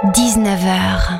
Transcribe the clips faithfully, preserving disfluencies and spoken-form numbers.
dix-neuf heures.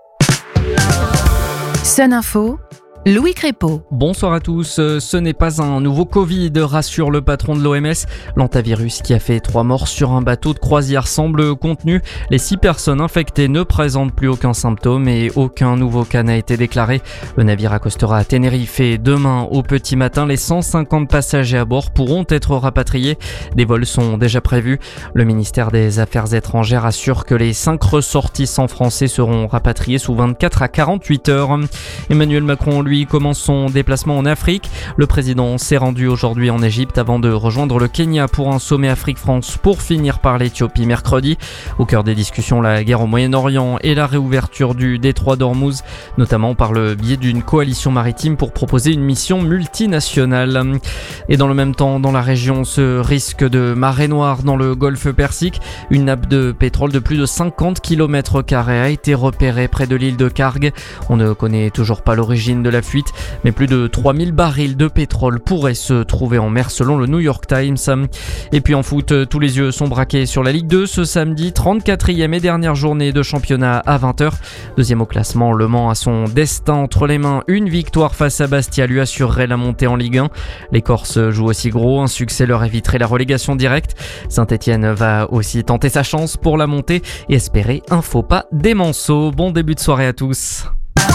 Sun Info, Louis Crépeau. Bonsoir à tous. Ce n'est pas un nouveau Covid, rassure le patron de l'O M S. L'hantavirus qui a fait trois morts sur un bateau de croisière semble contenu. Les six personnes infectées ne présentent plus aucun symptôme et aucun nouveau cas n'a été déclaré. Le navire accostera à Tenerife et demain au petit matin, les cent cinquante passagers à bord pourront être rapatriés. Des vols sont déjà prévus. Le ministère des Affaires étrangères assure que les cinq ressortissants français seront rapatriés sous vingt-quatre à quarante-huit heures. Emmanuel Macron, lui, commence son déplacement en Afrique. Le président s'est rendu aujourd'hui en Égypte avant de rejoindre le Kenya pour un sommet Afrique-France pour finir par l'Éthiopie mercredi. Au cœur des discussions, la guerre au Moyen-Orient et la réouverture du détroit d'Ormuz, notamment par le biais d'une coalition maritime pour proposer une mission multinationale. Et dans le même temps, dans la région, ce risque de marée noire dans le golfe Persique, une nappe de pétrole de plus de cinquante kilomètres carrés a été repérée près de l'île de Kharg. On ne connaît toujours pas l'origine de la fuite, mais plus de trois mille barils de pétrole pourraient se trouver en mer selon le New York Times. Et puis en foot, tous les yeux sont braqués sur la Ligue deux ce samedi, trente-quatrième et dernière journée de championnat à vingt heures. Deuxième au classement, Le Mans a son destin entre les mains. Une victoire face à Bastia lui assurerait la montée en Ligue un. Les Corses jouent aussi gros, un succès leur éviterait la relégation directe. Saint-Etienne va aussi tenter sa chance pour la montée et espérer un faux pas des Manceaux. Bon début de soirée à tous.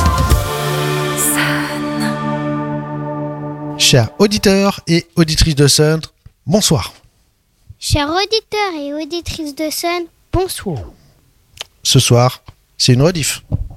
Chers auditeurs et auditrices de Sun, bonsoir. Chers auditeurs et auditrices de Sun, bonsoir. Ce soir, c'est une rediff.